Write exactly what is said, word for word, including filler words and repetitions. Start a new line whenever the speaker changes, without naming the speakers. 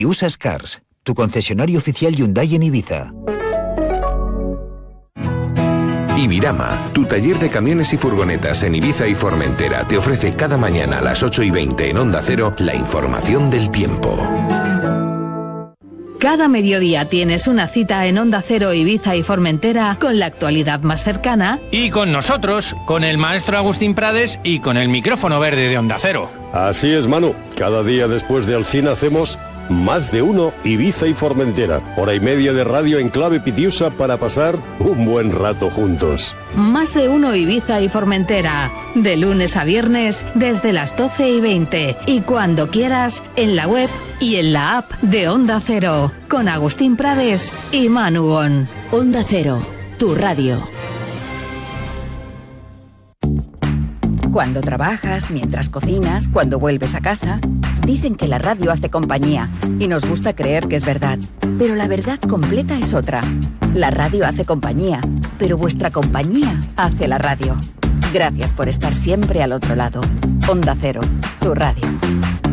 y usas Cars, tu concesionario oficial Hyundai en Ibiza.
Ibirama, tu taller de camiones y furgonetas en Ibiza y Formentera, te ofrece cada mañana a las ocho y veinte en Onda Cero la información del tiempo.
Cada mediodía tienes una cita en Onda Cero Ibiza y Formentera con la actualidad más cercana.
Y con nosotros, con el maestro Agustín Prades y con el micrófono verde de Onda Cero.
Así es, Manu. Cada día después de Alsina hacemos Más de Uno Ibiza y Formentera. Hora y media de radio en clave pitiusa para pasar un buen rato juntos.
Más de Uno Ibiza y Formentera. De lunes a viernes desde las doce y veinte. Y cuando quieras en la web y en la app de Onda Cero. Con Agustín Prades y Manu Gon.
Onda Cero, tu radio. Cuando trabajas, mientras cocinas, cuando vuelves a casa, dicen que la radio hace compañía y nos gusta creer que es verdad. Pero la verdad completa es otra. La radio hace compañía, pero vuestra compañía hace la radio. Gracias por estar siempre al otro lado. Onda Cero, tu radio.